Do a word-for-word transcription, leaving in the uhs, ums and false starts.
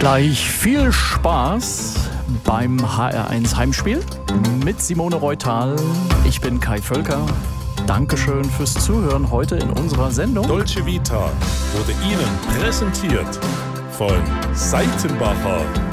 Gleich viel Spaß beim H R eins Heimspiel mit Simone Reutal. Ich bin Kai Völker. Dankeschön fürs Zuhören heute in unserer Sendung. Dolce Vita wurde Ihnen präsentiert von Seitenbacher.